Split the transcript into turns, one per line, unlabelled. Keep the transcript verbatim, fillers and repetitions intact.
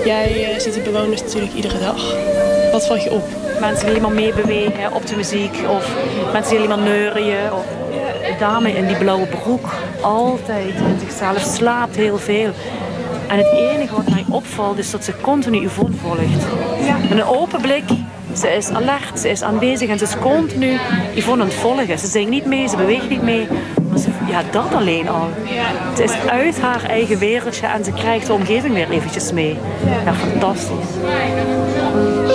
Jij uh, ziet de bewoners natuurlijk iedere dag. Wat valt je op?
Mensen die helemaal meebewegen op de muziek. Of mensen die helemaal neurien. Of de dame in die blauwe broek. Altijd in zichzelf slaapt heel veel. En het enige wat mij opvalt is dat ze continu Yvonne volgt. Ja. Met een open blik. Ze is alert, ze is aanwezig en ze is continu Yvonne aan het volgen. Ze zingt niet mee, ze beweegt niet mee. Maar ze, ja, dat alleen al. Ze is uit haar eigen wereldje en ze krijgt de omgeving weer eventjes mee. Ja, fantastisch.